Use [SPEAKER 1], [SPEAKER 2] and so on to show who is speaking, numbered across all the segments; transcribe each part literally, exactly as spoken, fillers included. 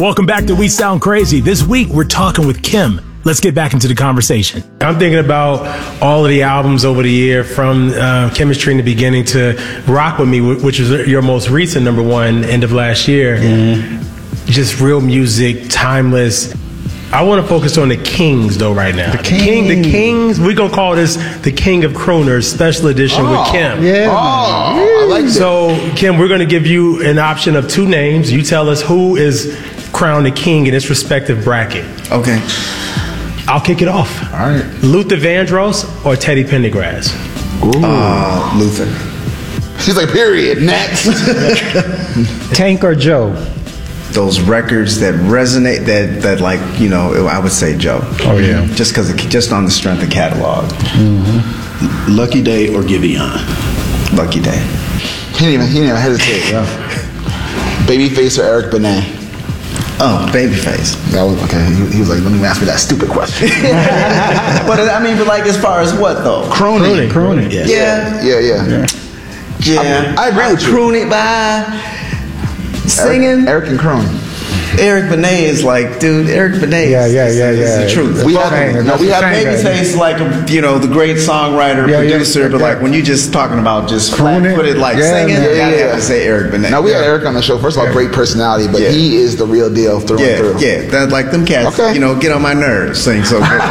[SPEAKER 1] Welcome back to We Sound Crazy. This week, we're talking with Kim. Let's get back into the conversation.
[SPEAKER 2] I'm thinking about all of the albums over the year, from uh, Chemistry in the Beginning to Rock With Me, which was your most recent number one, end of last year. Mm-hmm. Just real music, timeless. I want to focus on the Kings, though, right now.
[SPEAKER 3] The, King.
[SPEAKER 2] King, the Kings, we're going to call this the King of Crooners Special Edition
[SPEAKER 3] oh,
[SPEAKER 2] with Kim.
[SPEAKER 3] Yeah. Oh, I like that.
[SPEAKER 2] So, Kim, we're going to give you an option of two names. You tell us who is crowned the king in its respective bracket.
[SPEAKER 4] Okay.
[SPEAKER 2] I'll kick it off.
[SPEAKER 3] All right.
[SPEAKER 2] Luther Vandross or Teddy Pendergrass?
[SPEAKER 4] Ooh. Uh, Luther.
[SPEAKER 3] She's like, period. Next.
[SPEAKER 5] Tank or Joe?
[SPEAKER 4] Those records that resonate, that that like, you know, I would say Joe.
[SPEAKER 5] Oh yeah.
[SPEAKER 4] Just because, just on the strength of catalog.
[SPEAKER 6] Mm-hmm. Lucky Day or Giveon?
[SPEAKER 4] Lucky Day.
[SPEAKER 3] He didn't even, he didn't even hesitate. Yeah. Babyface or Eric Benet?
[SPEAKER 4] Oh, Babyface.
[SPEAKER 3] That was okay. He, he was like, "Let me ask me that stupid question."
[SPEAKER 4] But I mean, but like as far as what though?
[SPEAKER 3] Crooning.
[SPEAKER 5] Crooning.
[SPEAKER 4] Yeah.
[SPEAKER 3] Yeah. Yeah. Yeah.
[SPEAKER 4] Yeah. yeah.
[SPEAKER 3] I, I agree with you.
[SPEAKER 4] Croon it by singing.
[SPEAKER 3] Eric, Eric and Croon.
[SPEAKER 4] Eric Benet is like, dude. Eric Benet.
[SPEAKER 5] Yeah, yeah,
[SPEAKER 4] is,
[SPEAKER 5] yeah,
[SPEAKER 4] is
[SPEAKER 5] yeah.
[SPEAKER 4] the truth.
[SPEAKER 3] We
[SPEAKER 4] Well,
[SPEAKER 3] have,
[SPEAKER 4] no, we have
[SPEAKER 5] Babyface
[SPEAKER 4] Babyface like a, you know, the great songwriter,
[SPEAKER 5] Yeah, yeah,
[SPEAKER 4] producer,
[SPEAKER 5] yeah,
[SPEAKER 4] but
[SPEAKER 5] yeah.
[SPEAKER 4] like when you just talking about just
[SPEAKER 5] Crooning.
[SPEAKER 4] flat-footed like
[SPEAKER 5] Yeah,
[SPEAKER 4] singing,
[SPEAKER 5] yeah,
[SPEAKER 4] you gotta
[SPEAKER 3] yeah.
[SPEAKER 4] have to say Eric Benet.
[SPEAKER 3] Now we had Eric on the show. First of all, great personality, but
[SPEAKER 4] Yeah.
[SPEAKER 3] he is the real deal through
[SPEAKER 4] Yeah,
[SPEAKER 3] and through.
[SPEAKER 4] yeah, that like them cats,
[SPEAKER 3] Okay.
[SPEAKER 4] you know, get on my nerves, sing so good.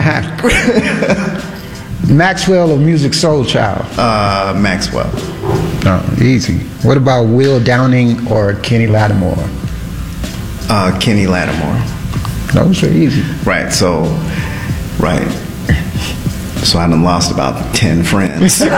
[SPEAKER 5] Maxwell or Music Soul Child?
[SPEAKER 4] uh, Maxwell.
[SPEAKER 5] No, easy. What about Will Downing or Kenny Lattimore?
[SPEAKER 4] Uh, Kenny Lattimore.
[SPEAKER 5] Those are easy.
[SPEAKER 4] Right, so, right. So I done lost about ten friends.
[SPEAKER 3] He's like,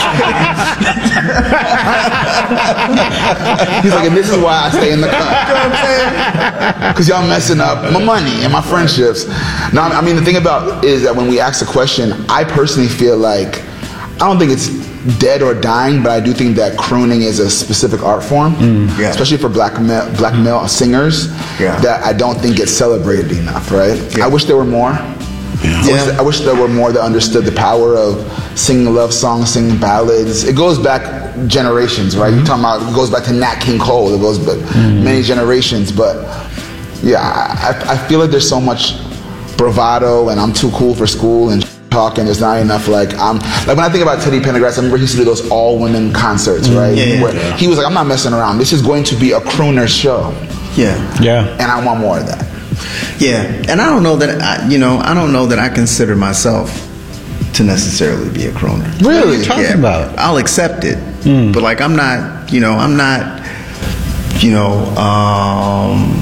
[SPEAKER 3] and this is why I stay in the cut. You know what I'm saying? Because y'all messing up my money and my friendships. No, I mean, the thing about is that when we ask the question, I personally feel like, I don't think it's dead or dying, but I do think that crooning is a specific art form,
[SPEAKER 4] Mm, yeah.
[SPEAKER 3] especially for black male, black male singers,
[SPEAKER 4] Yeah.
[SPEAKER 3] that I don't think gets celebrated enough, right?
[SPEAKER 4] Yeah.
[SPEAKER 3] I wish there were more. I, wish,
[SPEAKER 4] Yeah.
[SPEAKER 3] I wish there were more that understood the power of singing love songs, singing ballads. It goes back generations, right?
[SPEAKER 4] Mm-hmm.
[SPEAKER 3] You're talking about, it goes back to Nat King Cole. It goes back
[SPEAKER 4] Mm-hmm.
[SPEAKER 3] many generations. But yeah, I, I feel like there's so much bravado and I'm too cool for school and talk, and there's not enough like I'm like when I think about Teddy Pendergrass, I remember he used to do those all women concerts, right?
[SPEAKER 4] Yeah, yeah,
[SPEAKER 3] Where
[SPEAKER 4] yeah.
[SPEAKER 3] he was like, I'm not messing around. This is going to be a crooner show,
[SPEAKER 4] Yeah.
[SPEAKER 5] Yeah.
[SPEAKER 3] and I want more of that.
[SPEAKER 4] Yeah, and I don't know that I, you know, I don't know that I consider myself to necessarily be a crooner.
[SPEAKER 5] What are you talking about?
[SPEAKER 4] I'll accept it,
[SPEAKER 5] Mm.
[SPEAKER 4] but like I'm not, you know, I'm not, you know, um,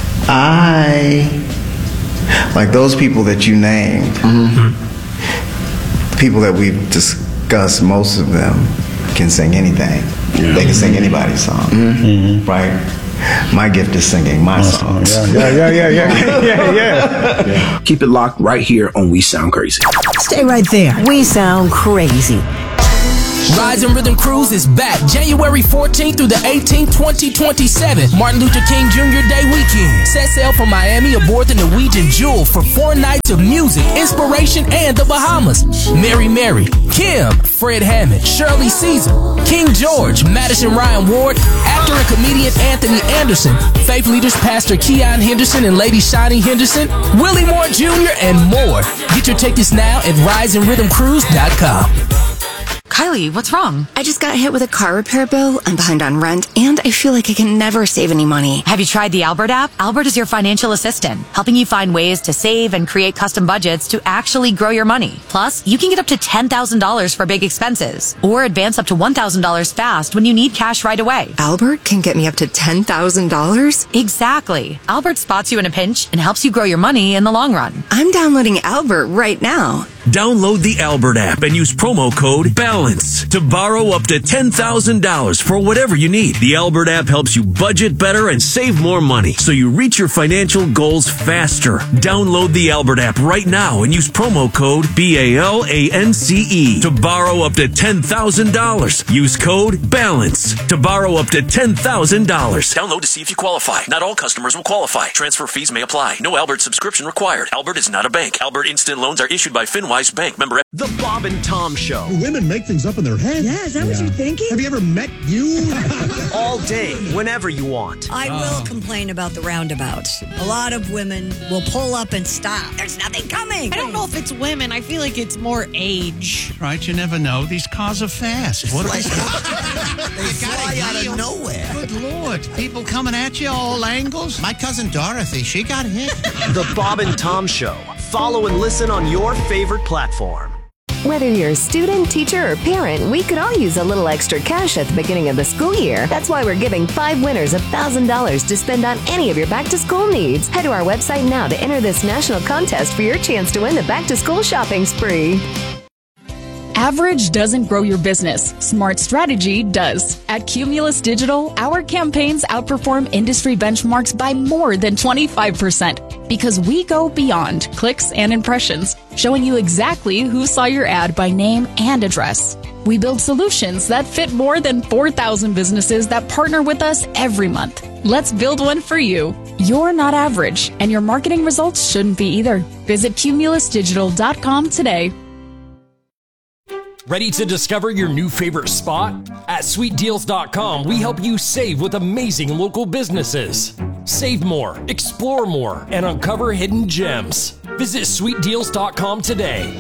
[SPEAKER 4] I like those people that you named,
[SPEAKER 3] Mm-hmm.
[SPEAKER 4] people that we've discussed. Most of them can sing anything.
[SPEAKER 6] Yeah.
[SPEAKER 4] They can sing anybody's song,
[SPEAKER 5] Mm-hmm.
[SPEAKER 4] right? My gift is singing my songs.
[SPEAKER 5] Yeah, yeah, yeah, yeah, yeah, yeah, yeah.
[SPEAKER 6] Yeah. Keep it locked right here on We Sound Crazy.
[SPEAKER 7] Stay right there. We sound crazy.
[SPEAKER 8] Rise and Rhythm Cruise is back January fourteenth through the eighteenth, twenty twenty-seven. Martin Luther King Junior Day weekend. Set sail from Miami aboard the Norwegian Jewel for four nights of music, inspiration, and the Bahamas. Mary Mary, Kim, Fred Hammond, Shirley Caesar, King George, Madison Ryan Ward, actor and comedian Anthony Anderson, faith leaders Pastor Keon Henderson and Lady Shani Henderson, Willie Moore Junior, and more. Get your tickets now at rise and rhythm cruise dot com.
[SPEAKER 9] Kylie, what's wrong? I just got hit with a car repair bill. I'm behind on rent, and I feel like I can never save any money.
[SPEAKER 10] Have you tried the Albert app? Albert is your financial assistant, helping you find ways to save and create custom budgets to actually grow your money. Plus, you can get up to ten thousand dollars for big expenses, or advance up to one thousand dollars fast when you need cash right away.
[SPEAKER 9] Albert can get me up to ten thousand dollars?
[SPEAKER 10] Exactly. Albert spots you in a pinch and helps you grow your money in the long run.
[SPEAKER 9] I'm downloading Albert right now.
[SPEAKER 11] Download the Albert app and use promo code BALANCE to borrow up to ten thousand dollars for whatever you need. The Albert app helps you budget better and save more money so you reach your financial goals faster. Download the Albert app right now and use promo code B A L A N C E to borrow up to ten thousand dollars. Use code BALANCE to borrow up to ten thousand dollars.
[SPEAKER 12] Download to see if you qualify. Not all customers will qualify. Transfer fees may apply. No Albert subscription required. Albert is not a bank. Albert Instant Loans are issued by FinWise Authorized bank. Member.
[SPEAKER 13] The Bob and Tom Show.
[SPEAKER 14] Women make things up in their head.
[SPEAKER 15] Yeah, is that yeah. what you're thinking?
[SPEAKER 14] Have you ever met you?
[SPEAKER 13] All day, whenever you want.
[SPEAKER 15] I will oh. complain about the roundabouts. A lot of women will pull up and stop. There's nothing coming.
[SPEAKER 16] I don't know if it's women. I feel like it's more age.
[SPEAKER 14] Right, you never know. These cars are fast. What
[SPEAKER 17] like, they fly out of nowhere.
[SPEAKER 14] Good Lord. People coming at you all angles.
[SPEAKER 17] My cousin Dorothy, she got hit.
[SPEAKER 13] The Bob and Tom Show. Follow and listen on your favorite platform.
[SPEAKER 18] Whether you're a student, teacher, or parent, we could all use a little extra cash at the beginning of the school year. That's why we're giving five winners one thousand dollars to spend on any of your back-to-school needs. Head to our website now to enter this national contest for your chance to win the back-to-school shopping spree.
[SPEAKER 19] Average doesn't grow your business. Smart strategy does. At Cumulus Digital, our campaigns outperform industry benchmarks by more than twenty-five percent because we go beyond clicks and impressions, showing you exactly who saw your ad by name and address. We build solutions that fit more than four thousand businesses that partner with us every month. Let's build one for you. You're not average, and your marketing results shouldn't be either. Visit cumulus digital dot com today.
[SPEAKER 20] Ready to discover your new favorite spot? At sweet deals dot com, we help you save with amazing local businesses. Save more, explore more, and uncover hidden gems. Visit sweet deals dot com today.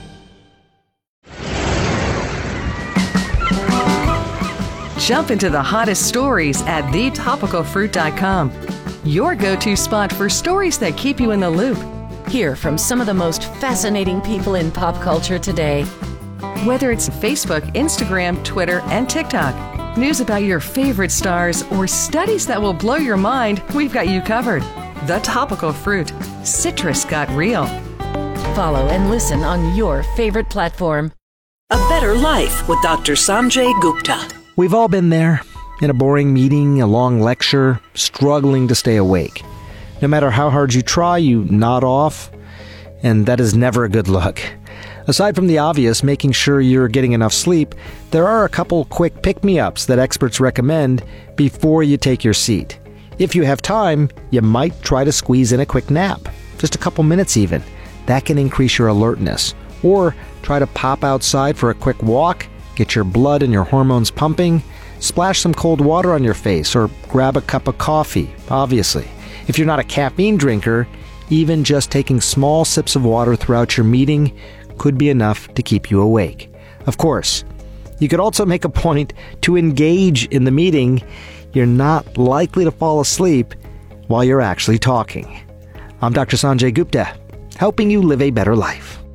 [SPEAKER 21] Jump into the hottest stories at the topical fruit dot com. Your go-to spot for stories that keep you in the loop.
[SPEAKER 10] Hear from some of the most fascinating people in pop culture today.
[SPEAKER 21] Whether it's Facebook, Instagram, Twitter, and TikTok, news about your favorite stars, or studies that will blow your mind, we've got you covered. The Topical Fruit. Citrus got real.
[SPEAKER 10] Follow and listen on your favorite platform.
[SPEAKER 22] A Better Life with Doctor Sanjay Gupta.
[SPEAKER 23] We've all been there. In a boring meeting, a long lecture, struggling to stay awake. No matter how hard you try, you nod off, and that is never a good look. Aside from the obvious, making sure you're getting enough sleep, there are a couple quick pick-me-ups that experts recommend before you take your seat. If you have time, you might try to squeeze in a quick nap. Just a couple minutes even. That can increase your alertness. Or try to pop outside for a quick walk, get your blood and your hormones pumping, splash some cold water on your face, or grab a cup of coffee, obviously. If you're not a caffeine drinker, even just taking small sips of water throughout your meeting could be enough to keep you awake. Of course, you could also make a point to engage in the meeting. You're not likely to fall asleep while you're actually talking. I'm Doctor Sanjay Gupta, helping you live a better life.